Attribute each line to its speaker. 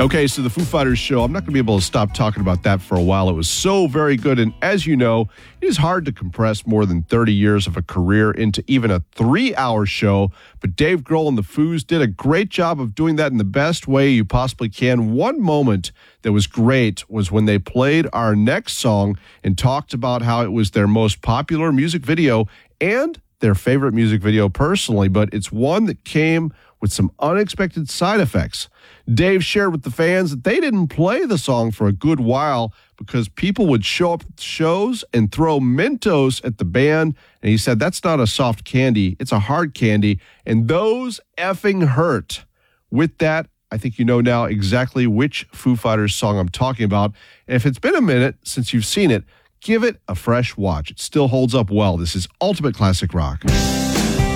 Speaker 1: Okay, so the Foo Fighters show, I'm not going to be able to stop talking about that for a while. It was so very good. And as you know, it is hard to compress more than 30 years of a career into even a 3-hour show. But Dave Grohl and the Foos did a great job of doing that in the best way you possibly can. One moment that was great was when they played our next song and talked about how it was their most popular music video and their favorite music video personally. But it's one that came with some unexpected side effects. Dave shared with the fans that they didn't play the song for a good while because people would show up at the shows and throw Mentos at the band. And he said, that's not a soft candy, it's a hard candy. And those effing hurt. With that, I think you know now exactly which Foo Fighters song I'm talking about. And if it's been a minute since you've seen it, give it a fresh watch. It still holds up well. This is Ultimate Classic Rock.